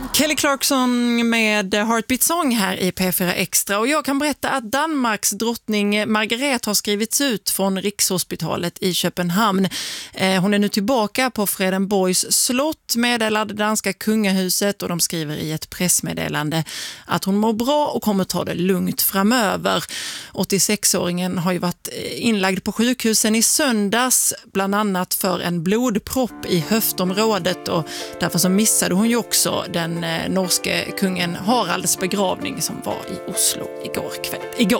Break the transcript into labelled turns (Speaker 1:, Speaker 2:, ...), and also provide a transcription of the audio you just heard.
Speaker 1: Kelly Clarkson med Heartbeat Song här i P4 Extra, och jag kan berätta att Danmarks drottning Margrethe har skrivits ut från Rikshospitalet i Köpenhamn. Hon är nu tillbaka på Fredensborgs slott, meddelade danska kungahuset, och de skriver i ett pressmeddelande att hon mår bra och kommer ta det lugnt framöver. 86-åringen har ju varit inlagd på sjukhusen i söndags, bland annat för en blodpropp i höftområdet, och därför så missade hon ju också den norske kungen Haralds begravning som var i Oslo igår.